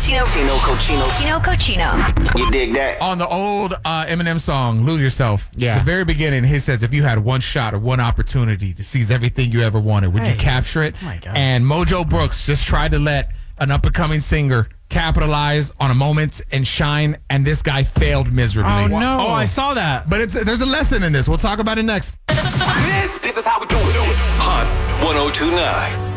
Chino Cochino. You dig that? On the old Eminem song, Lose Yourself, Yeah. the very beginning, he says, if you had one shot or one opportunity to seize everything you ever wanted, would you capture it? Oh my God. And Mojo Brooks just tried to let an up-and-coming singer capitalize on a moment and shine, and this guy failed miserably. Oh, no. Oh, I saw that. But there's a lesson in this. We'll talk about it next. This is how we do it. Hot 1029.